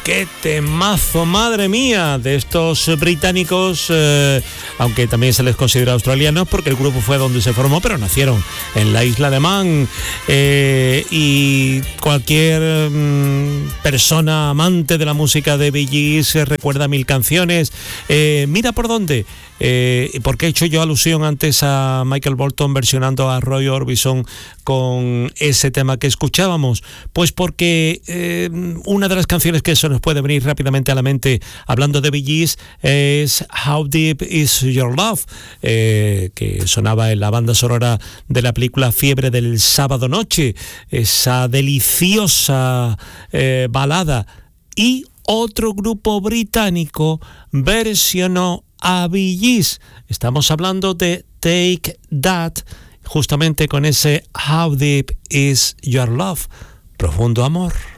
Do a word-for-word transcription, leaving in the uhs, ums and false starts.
qué temazo, madre mía, de estos británicos, eh, aunque también se les considera australianos porque el grupo fue donde se formó, pero nacieron en la isla de Man, eh, y cualquier mm, persona amante de la música de Bee Gees recuerda mil canciones. Eh, mira por dónde. Eh, ¿Por qué he hecho yo alusión antes a Michael Bolton versionando a Roy Orbison con ese tema que escuchábamos? Pues porque eh, una de las canciones que eso nos puede venir rápidamente a la mente hablando de Bee Gees es How Deep Is Your Love, eh, que sonaba en la banda sonora de la película Fiebre del sábado noche, esa deliciosa eh, balada. Y otro grupo británico versionó a Bee Gees. Estamos hablando de Take That, justamente con ese How Deep Is Your Love, profundo amor.